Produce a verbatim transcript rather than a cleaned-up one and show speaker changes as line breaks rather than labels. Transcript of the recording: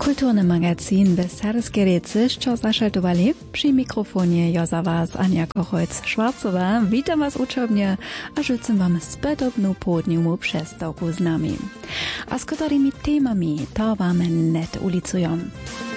Kulturny magazin Westerske Rece, što zašaltovali. Przy mikrofonie jo za was Anja Kochojc-Schwarzowa. Witam was uczobnie, a życzę wam spędobną południową przestałku z nami. A z którymi temami to wam net ulicują.